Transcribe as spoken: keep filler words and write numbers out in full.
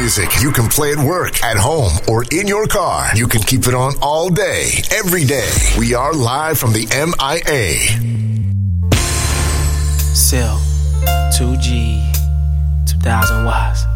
music. You can play at work, at home, or in your car. You can keep it on all day, every day. We are live from the M I A. Cell, two G, two thousand watts.